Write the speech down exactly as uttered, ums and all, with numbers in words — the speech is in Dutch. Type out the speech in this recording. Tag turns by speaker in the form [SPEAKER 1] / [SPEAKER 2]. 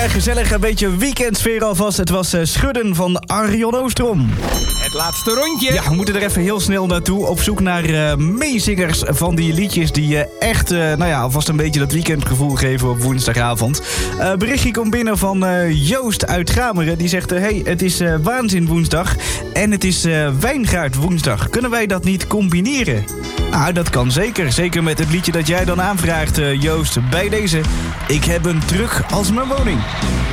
[SPEAKER 1] Ja, gezellig, een beetje weekendsfeer alvast. Het was uh, Schudden van Arjon Oostrom.
[SPEAKER 2] Het laatste rondje.
[SPEAKER 1] Ja, we moeten er even heel snel naartoe. Op zoek naar uh, meezingers van die liedjes die je uh, echt, uh, nou ja, alvast een beetje dat weekendgevoel geven op woensdagavond. Uh, berichtje komt binnen van uh, Joost uit Gameren. Die zegt, uh, hey, het is uh, waanzin woensdag en het is uh, wijngaard woensdag. Kunnen wij dat niet combineren? Nou, dat kan zeker. Zeker met het liedje dat jij dan aanvraagt, uh, Joost. Bij deze, ik heb een druk als mijn woning.